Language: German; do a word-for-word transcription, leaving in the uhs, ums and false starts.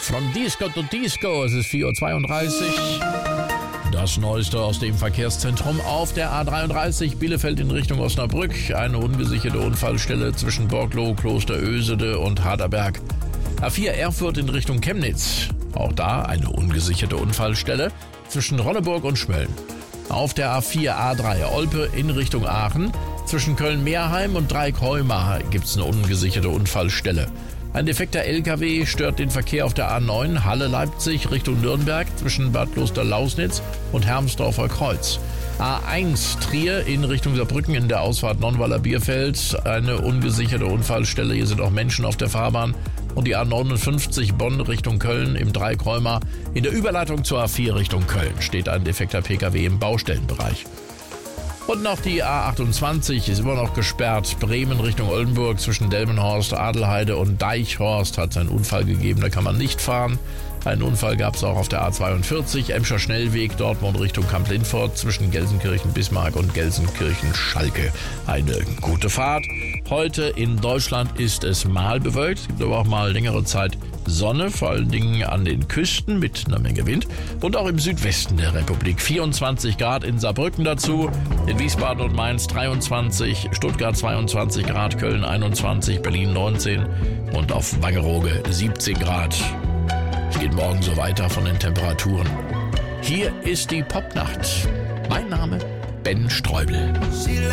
From Disco to Disco, es ist vier Uhr zweiunddreißig. Das Neueste aus dem Verkehrszentrum auf der A dreiunddreißig Bielefeld in Richtung Osnabrück. Eine ungesicherte Unfallstelle zwischen Borglow, Kloster Oesede und Harderberg. A vier Erfurt in Richtung Chemnitz. Auch da eine ungesicherte Unfallstelle zwischen Ronneburg und Schmölln. Auf der A vier A drei Olpe in Richtung Aachen. Zwischen Köln-Meerheim und Dreieck-Heumar gibt es eine ungesicherte Unfallstelle. Ein defekter L K W stört den Verkehr auf der A neun Halle-Leipzig Richtung Nürnberg zwischen Bad Kloster-Lausnitz und Hermsdorfer Kreuz. A eins Trier in Richtung Saarbrücken in der Ausfahrt Nonnweiler-Bierfeld. Eine ungesicherte Unfallstelle. Hier sind auch Menschen auf der Fahrbahn. Und die A neunundfünfzig Bonn Richtung Köln im Dreieck-Heumar. In der Überleitung zur A vier Richtung Köln steht ein defekter P K W im Baustellenbereich. Und noch die A achtundzwanzig ist immer noch gesperrt. Bremen Richtung Oldenburg zwischen Delmenhorst, Adelheide und Deichhorst hat es einen Unfall gegeben, da kann man nicht fahren. Einen Unfall gab es auch auf der A zweiundvierzig, Emscher Schnellweg, Dortmund Richtung Kamp-Lindfort zwischen Gelsenkirchen-Bismarck und Gelsenkirchen-Schalke. Eine gute Fahrt. Heute in Deutschland ist es mal bewölkt, es gibt aber auch mal längere Zeit Sonne, vor allen Dingen an den Küsten mit einer Menge Wind und auch im Südwesten der Republik. vierundzwanzig Grad in Saarbrücken dazu, in Wiesbaden und Mainz dreiundzwanzig, Stuttgart zweiundzwanzig Grad, Köln einundzwanzig, Berlin neunzehn und auf Wangerooge siebzehn Grad. Es geht morgen so weiter von den Temperaturen. Hier ist die Popnacht. Mein Name Ben Streubel.